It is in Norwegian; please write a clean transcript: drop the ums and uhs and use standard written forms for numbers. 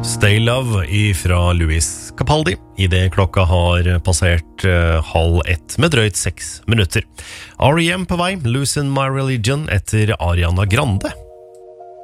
Stay Love ifra Louis Capaldi, I det klokka har passert 12:30 med drøyt 6 minutter. R.E.M. på vei, Losing My Religion etter Ariana Grande.